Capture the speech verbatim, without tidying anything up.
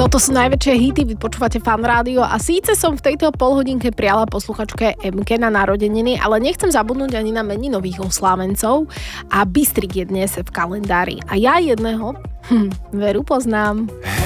Toto sú najväčšie hity, vy počúvate Fan Rádio a síce som v tejto polhodinke priala posluchačke Emke na narodeniny, ale nechcem zabudnúť ani na meninových oslávencov a Bystrik je dnes v kalendári. A ja jedného, hm, veru poznám.